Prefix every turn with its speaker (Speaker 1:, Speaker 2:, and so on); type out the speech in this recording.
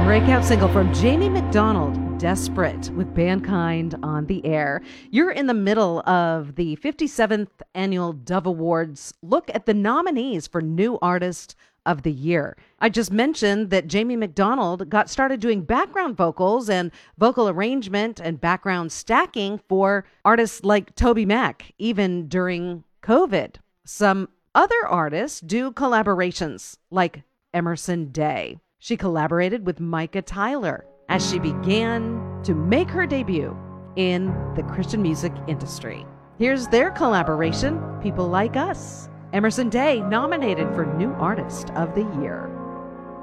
Speaker 1: Breakout single from Jamie McDonald, Desperate, with Bandkind on the air. You're in the middle of the 57th Annual Dove Awards. Look at the nominees for New Artist of the Year. I just mentioned that Jamie McDonald got started doing background vocals and vocal arrangement and background stacking for artists like Toby Mac, even during COVID. Some other artists do collaborations, like Emerson Day. She collaborated with Micah Tyler as she began to make her debut in the Christian music industry. Here's their collaboration, People Like Us. Emerson Day nominated for New Artist of the Year.